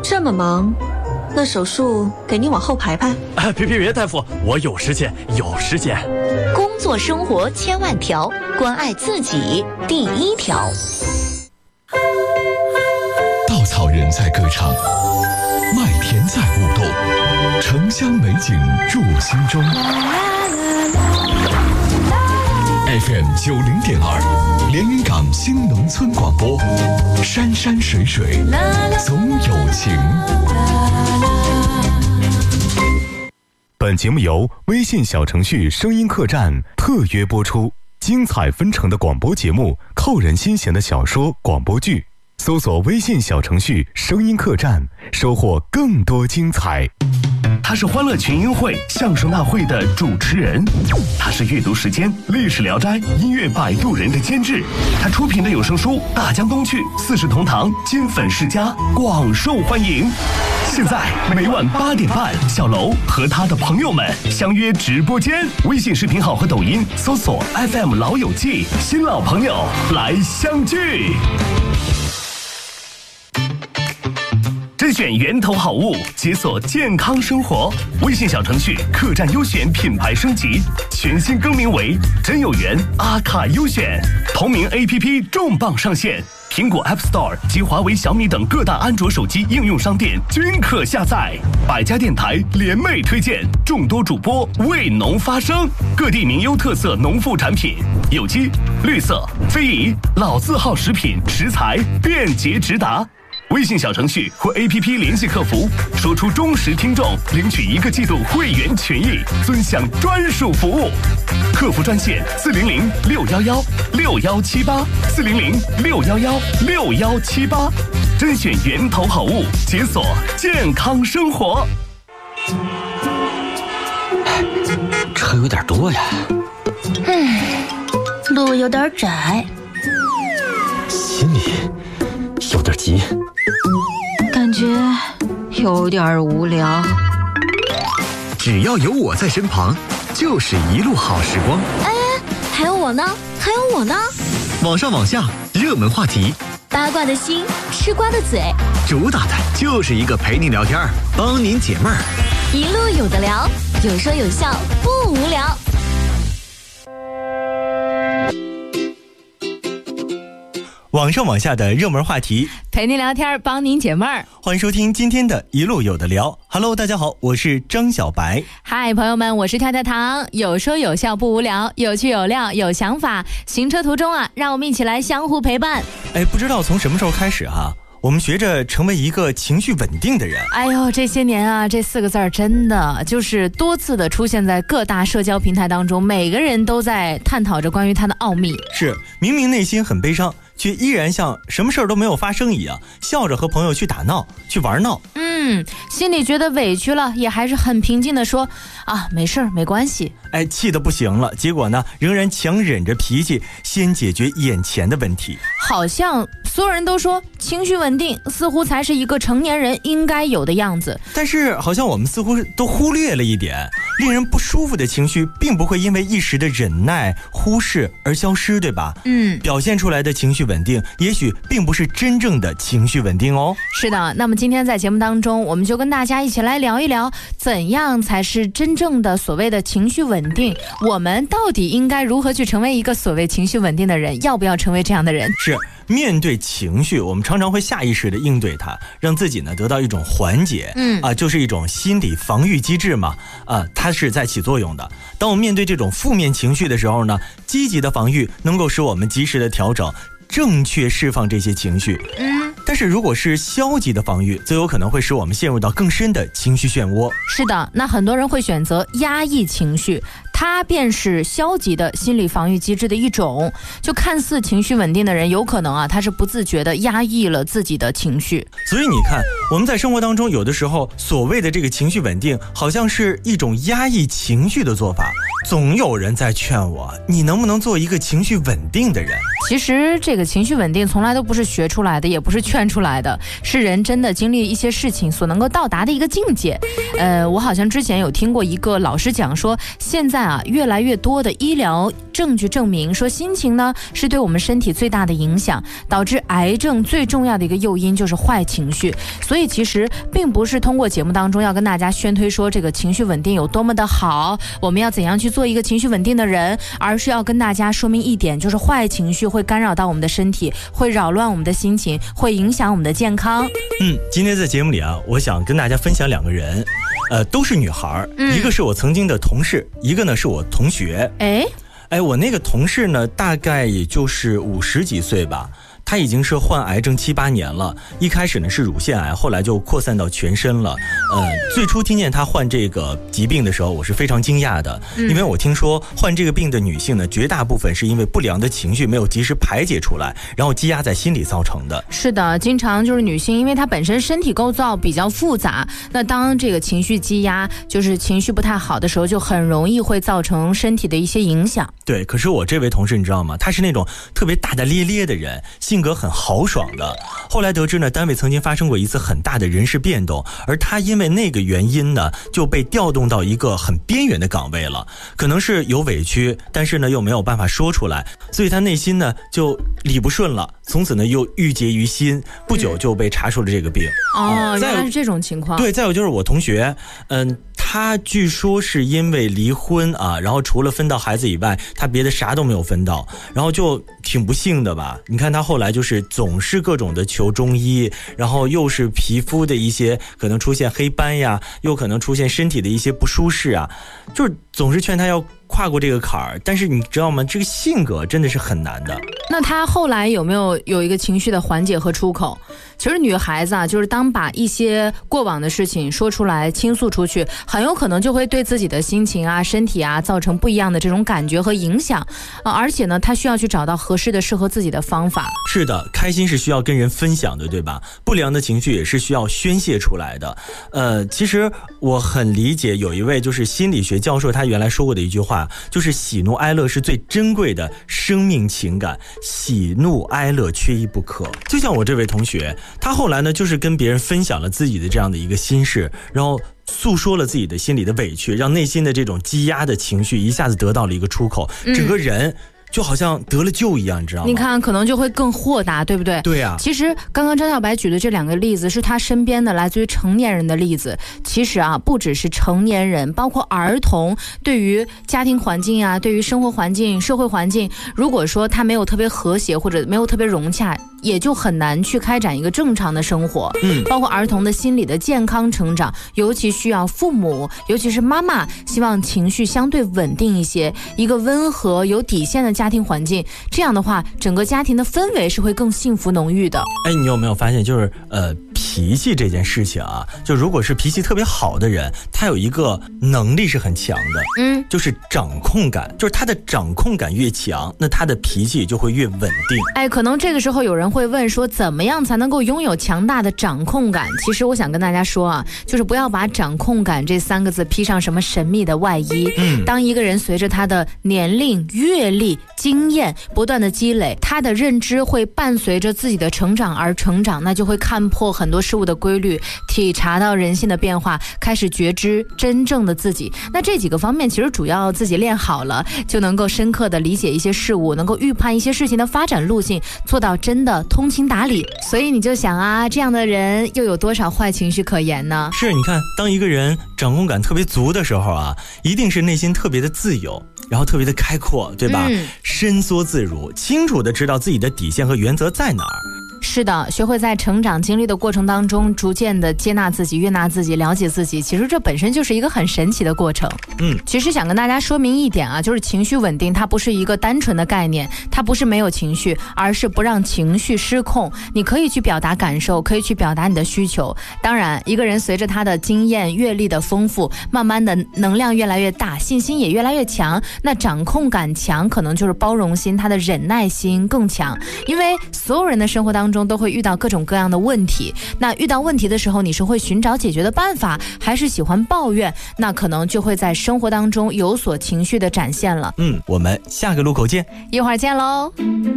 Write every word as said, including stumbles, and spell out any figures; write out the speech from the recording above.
这么忙，那手术给您往后排排。 哎，别别别，大夫，我有时间，有时间。 工作生活千万条，关爱自己第一条。 稻草人在歌唱，麦田在舞动，城乡美景入心中。F M 九零点二，连云港新农村广播，山山水水总有情。本节目由微信小程序声音客栈特约播出，精彩纷呈的广播节目，扣人心弦的小说、广播剧，搜索微信小程序声音客栈，收获更多精彩。 他是欢乐群英会相声大会的主持人，他是阅读时间历史聊斋音乐摆渡人的监制，他出品的有声书《大江东去》四世同堂金粉世家广受欢迎。现在每晚八点半，小楼和他的朋友们相约直播间，微信视频号和抖音搜索 F M 老友记，新老朋友来相聚。甄选源头好物，解锁健康生活。微信小程序客栈优选品牌升级，全新更名为真有缘阿卡优选。同名 A P P 重磅上线，苹果 App Store 及华为、小米等各大安卓手机应用商店均可下载。百家电台联袂推荐，众多主播为农发声，各地名优特色农副产品，有机、绿色、非遗、老字号食品食材便捷直达。微信小程序或 A P P 联系客服，说出忠实听众，领取一个季度会员权益，尊享专属服务。客服专线四零零六幺幺六幺七八四零零六幺幺六幺七八，甄选源头好物，解锁健康生活。 车有点多呀， 嗯，路有点窄， 心里有点急， 感觉有点无聊。 只要有我在身旁，就是一路好时光。 哎，还有我呢，还有我呢。 网上网下，热门话题， 八卦的心，吃瓜的嘴， 主打的就是一个陪您聊天，帮您解闷儿。 一路有的聊，有说有笑，不无聊。 网上网下的热门话题， 陪您聊天，帮您解闷儿。 欢迎收听今天的一路有的聊。Hello， 大家好，我是张小白。 嗨，朋友们，我是跳跳糖。有说有笑不无聊，有趣有料有想法。行车途中啊，让我们一起来相互陪伴。 哎，不知道从什么时候开始哈、啊，我们学着成为一个情绪稳定的人。 哎呦，这些年啊，这四个字儿真的就是多次的出现在各大社交平台当中，每个人都在探讨着关于它的奥秘。 是，明明内心很悲伤，却依然像什么事儿都没有发生一样，笑着和朋友去打闹，去玩闹。 嗯，心里觉得委屈了，也还是很平静的说啊，没事儿，没关系。 哎，气得不行了，结果呢，仍然强忍着脾气，先解决眼前的问题。 好像所有人都说情绪稳定似乎才是一个成年人应该有的样子， 但是好像我们似乎都忽略了一点，令人不舒服的情绪并不会因为一时的忍耐忽视而消失，对吧？ 嗯， 表现出来的情绪稳定也许并不是真正的情绪稳定哦。 是的，那么今天在节目当中，我们就跟大家一起来聊一聊，怎样才是真正的所谓的情绪稳定，我们到底应该如何去成为一个所谓情绪稳定的人，要不要成为这样的人？ 是，面对情绪，我们常常会下意识的应对它，让自己呢得到一种缓解。 嗯啊，就是一种心理防御机制嘛。啊，它是在起作用的。当我们面对这种负面情绪的时候呢，积极的防御能够使我们及时的调整，正确释放这些情绪。 嗯， 但是如果是消极的防御，则有可能会使我们陷入到更深的情绪漩涡。 是的，那很多人会选择压抑情绪，它便是消极的心理防御机制的一种。就看似情绪稳定的人，有可能啊，他是不自觉的压抑了自己的情绪。 所以你看，我们在生活当中有的时候所谓的这个情绪稳定，好像是一种压抑情绪的做法。总有人在劝我，你能不能做一个情绪稳定的人？ 其实这个情绪稳定从来都不是学出来的，也不是劝出来的，是人真的经历一些事情所能够到达的一个境界。呃，我好像之前有听过一个老师讲说，现在啊，越来越多的医疗证据证明说心情呢是对我们身体最大的影响，导致癌症最重要的一个诱因就是坏情绪。所以其实并不是通过节目当中要跟大家宣推说这个情绪稳定有多么的好，我们要怎样去做一个情绪稳定的人，而是要跟大家说明一点，就是坏情绪会干扰到我们的身体，会扰乱我们的心情，会影响我们的健康。 嗯，今天在节目里啊，我想跟大家分享两个人，呃，都是女孩、嗯、一个是我曾经的同事，一个呢是我同学。 哎哎，我那个同事呢，大概也就是五十几岁吧，他已经是患癌症七八年了，一开始呢是乳腺癌，后来就扩散到全身了。呃，最初听见他患这个疾病的时候，我是非常惊讶的，嗯、因为我听说患这个病的女性呢，绝大部分是因为不良的情绪没有及时排解出来，然后积压在心里造成的。 是的，经常就是女性，因为她本身身体构造比较复杂，那当这个情绪积压，就是情绪不太好的时候，就很容易会造成身体的一些影响。 对，可是我这位同事你知道吗？他是那种特别大大咧咧的人，性格很豪爽的。后来得知呢，单位曾经发生过一次很大的人事变动，而他因为那个原因呢，就被调动到一个很边缘的岗位了。可能是有委屈，但是呢又没有办法说出来，所以他内心呢就理不顺了，从此呢又郁结于心，不久就被查出了这个病。 哦，呃、原来是这种情况。 对，再有就是我同学，嗯。他据说是因为离婚啊，然后除了分到孩子以外，他别的啥都没有分到，然后就挺不幸的吧。你看他后来就是总是各种的求中医，然后又是皮肤的一些可能出现黑斑呀，又可能出现身体的一些不舒适啊，就是总是劝他要跨过这个坎儿，但是你知道吗？这个性格真的是很难的。 那他后来有没有有一个情绪的缓解和出口？其实女孩子啊，就是当把一些过往的事情说出来、倾诉出去，很有可能就会对自己的心情啊、身体啊造成不一样的这种感觉和影响啊。而且呢，她需要去找到合适的、适合自己的方法。 是的，开心是需要跟人分享的，对吧？不良的情绪也是需要宣泄出来的。呃，其实我很理解有一位就是心理学教授，他原来说过的一句话，就是喜怒哀乐是最珍贵的生命情感，喜怒哀乐缺一不可。就像我这位同学，他后来呢就是跟别人分享了自己的这样的一个心事，然后诉说了自己的心里的委屈，让内心的这种积压的情绪一下子得到了一个出口，整个人就好像得了救一样，你知道吗？ 你看可能就会更豁达，对不对？ 对啊。 其实刚刚张小白举的这两个例子是他身边的来自于成年人的例子，其实啊不只是成年人，包括儿童，对于家庭环境啊，对于生活环境、社会环境，如果说他没有特别和谐或者没有特别融洽，也就很难去开展一个正常的生活。嗯，包括儿童的心理的健康成长，尤其需要父母，尤其是妈妈，希望情绪相对稳定一些，一个温和有底线的家庭环境，这样的话，整个家庭的氛围是会更幸福浓郁的。 哎，你有没有发现，就是呃，脾气这件事情啊，就如果是脾气特别好的人，他有一个能力是很强的，嗯，就是掌控感，就是他的掌控感越强，那他的脾气就会越稳定。 哎，可能这个时候有人会问说，怎么样才能够拥有强大的掌控感？其实我想跟大家说啊，就是不要把掌控感这三个字披上什么神秘的外衣。嗯，当一个人随着他的年龄、阅历、经验不断的积累，他的认知会伴随着自己的成长而成长，那就会看破很多事物的规律，体察到人性的变化，开始觉知真正的自己。那这几个方面其实主要自己练好了，就能够深刻的理解一些事物，能够预判一些事情的发展路径，做到真的通情达理。所以你就想啊，这样的人又有多少坏情绪可言呢？ 是，你看当一个人掌控感特别足的时候啊，一定是内心特别的自由，然后特别的开阔，对吧？嗯，伸缩自如，清楚的知道自己的底线和原则在哪儿。 是的，学会在成长经历的过程当中逐渐的接纳自己、悦纳自己、了解自己，其实这本身就是一个很神奇的过程。嗯，其实想跟大家说明一点啊，就是情绪稳定它不是一个单纯的概念，它不是没有情绪，而是不让情绪失控。你可以去表达感受，可以去表达你的需求。当然，一个人随着他的经验、阅历的丰富，慢慢的能量越来越大，信心也越来越强，那掌控感强，可能就是包容心，他的忍耐心更强。因为所有人的生活当中都会遇到各种各样的问题，那遇到问题的时候，你是会寻找解决的办法，还是喜欢抱怨？那可能就会在生活当中有所情绪的展现了。 嗯，我们下个路口见， 一会儿见喽。